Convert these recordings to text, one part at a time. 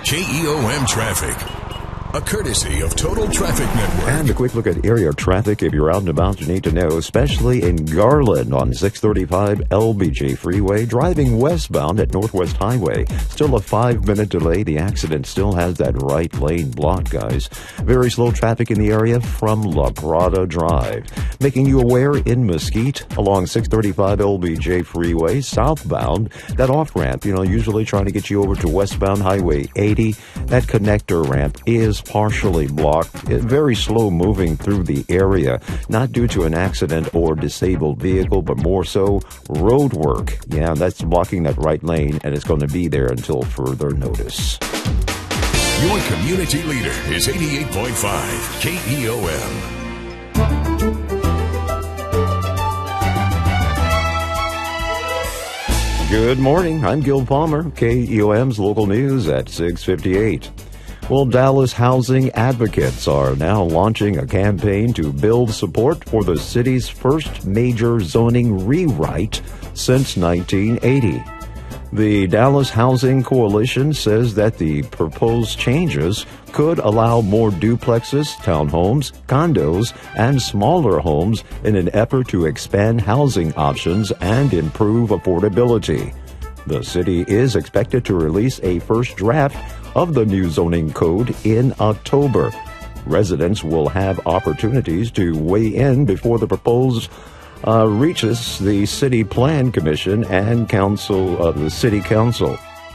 KEOM Traffic, a courtesy of Total Traffic Network. And a quick look at area traffic. If you're out and about, you need to know, especially in Garland on 635 LBJ Freeway, driving westbound at Northwest Highway. Still a 5-minute delay. The accident still has that right lane blocked, guys. Very slow traffic in the area from La Prada Drive. Making you aware in Mesquite along 635 LBJ Freeway, southbound, that off-ramp, usually trying to get you over to westbound Highway 80, that connector ramp is partially blocked. Very slow moving through the area, not due to an accident or disabled vehicle, but more so road work. Yeah, that's blocking that right lane, and it's going to be there until further notice. Your community leader is 88.5 KEOM. Good morning. I'm Gil Palmer, KEOM's local news at 6:58. Well, Dallas housing advocates are now launching a campaign to build support for the city's first major zoning rewrite since 1980. The Dallas Housing Coalition says that the proposed changes could allow more duplexes, townhomes, condos, and smaller homes in an effort to expand housing options and improve affordability. The city is expected to release a first draft of the new zoning code in October. Residents will have opportunities to weigh in before the proposed reaches the City Plan Commission and the City Council.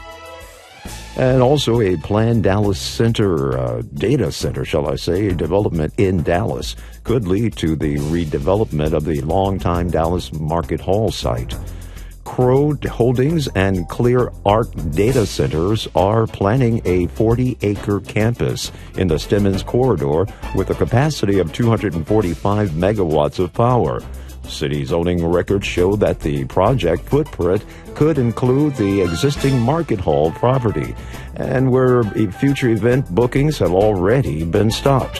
And also a planned Dallas Center, data center, development in Dallas could lead to the redevelopment of the longtime Dallas Market Hall site. Crow Holdings and Clear Arc Data Centers are planning a 40-acre campus in the Stemmons Corridor with a capacity of 245 megawatts of power. City zoning records show that the project footprint could include the existing Market Hall property, and where future event bookings have already been stopped.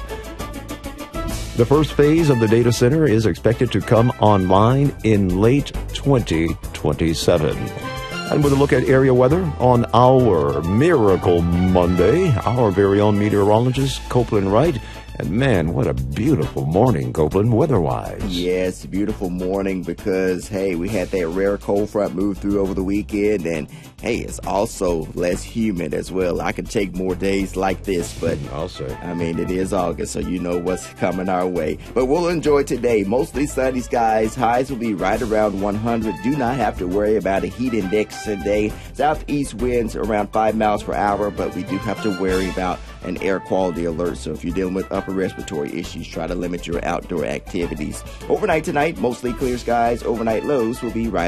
The first phase of the data center is expected to come online in late 2027. And with a look at area weather on our Miracle Monday, our very own meteorologist, Copeland Wright. And man, what a beautiful morning, Copeland, weather-wise. Yes, a beautiful morning because, hey, we had that rare cold front move through over the weekend, and, hey, it's also less humid as well. I can take more days like this, but, I'll say. I mean, it is August, so you know what's coming our way. But we'll enjoy today. Mostly sunny skies. Highs will be right around 100. Do not have to worry about a heat index today. Southeast winds around 5 miles per hour, but we do have to worry about an air quality alert. So if you're dealing with upper respiratory issues, try to limit your outdoor activities. Overnight tonight, mostly clear skies. Overnight lows will be right